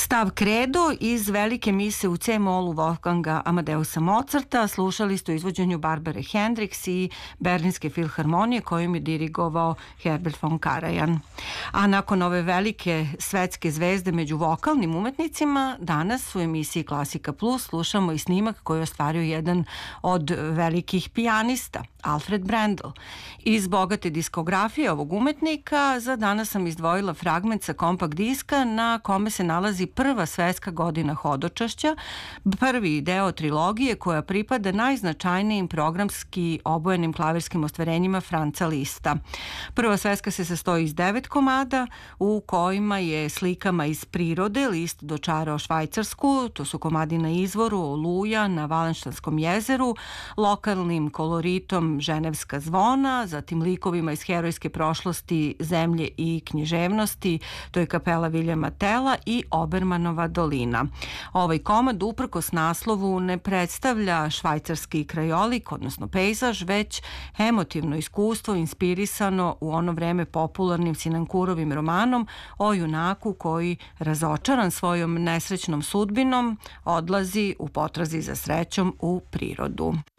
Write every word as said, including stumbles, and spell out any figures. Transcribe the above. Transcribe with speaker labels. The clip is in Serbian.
Speaker 1: Stav Kredo iz velike mise u C-molu Wolfganga Amadeusa Mozarta slušali ste u izvođenju Barbare Hendricks i Berlinske filharmonije kojim je dirigovao Herbert von Karajan. A nakon ove velike svetske zvezde među vokalnim umetnicima, danas u emisiji Klasika Plus slušamo i snimak koji je ostvario jedan od velikih pijanista, Alfred Brendel. Iz bogate diskografije ovog umetnika za danas sam izdvojila fragment sa kompakt diska na kome se nalazi prva svetska godina hodočašća, prvi deo trilogije koja pripada najznačajnijim programski obojenim klavirskim ostvarenjima Franca Lista. Prva svetska se sastoji iz devet komada u kojima je slikama iz prirode List dočarao Švajcarsku, to su komadi na izvoru, Oluja na Valenštanskom jezeru, lokalnim koloritom Ženevska zvona, zatim likovima iz herojske prošlosti, zemlje i književnosti, to je kapela Viljama Tela i Obermanova dolina. Ovaj komad uprkos naslovu ne predstavlja švajcarski krajolik, odnosno pejzaž, već emotivno iskustvo inspirisano u ono vreme popularnim Sinankurovim romanom o junaku koji, razočaran svojom nesrećnom sudbinom, odlazi u potrazi za srećom u prirodu.